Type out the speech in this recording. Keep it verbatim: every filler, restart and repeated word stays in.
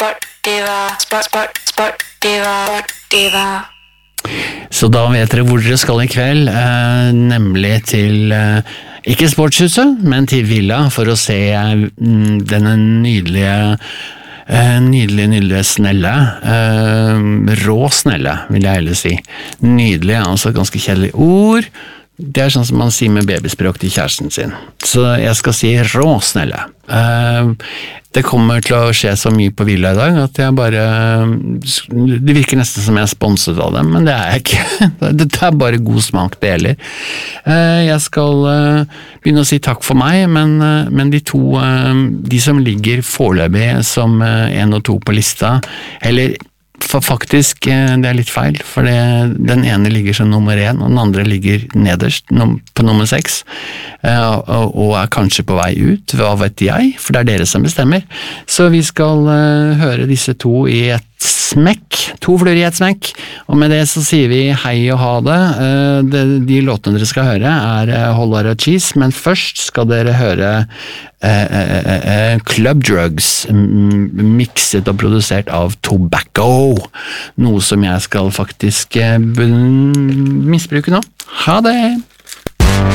Sportiva, sport, sport, sportiva, sportiva. Så da vet dere hvor dere skal i kveld, eh, nemlig til, eh, ikke sportshuset, men til Villa, for å se eh, denne nydelige, eh, nydelige, nydelige snelle. Eh, rå snelle, vil jeg heller si. Nydelig, altså ganske kjedelig ord. Det er sånn som man sier med babyspråk til kjæresten sin. Så jeg skal si rå snelle. Uh, det kommer til å skje så mye på Villa i dag at jeg bare det virker nesten som jeg er sponset av dem, men det er jeg ikke. Det er bare god smak det gjelder. Uh, jeg skal uh, begynne å si takk for meg, men, uh, men de to uh, de som ligger foreløpig som uh, en og to på lista, eller for faktisk, det er litt feil, for det, den ene ligger som nummer én, og den andre ligger nederst på nummer seks, og er kanskje på vei ut, hva vet jeg, for det er dere som bestemmer. Så vi skal høre disse to i et smekk, to fluer i et smekk, og med det så sier vi hei og ha det. De, de låtene dere skal høre er Hollar og Cheese, men først skal dere høre eh, eh, eh, Club Drugs, mikset og produsert av Tobacco, noe som jeg skal faktisk eh, misbruke nå. Ha det!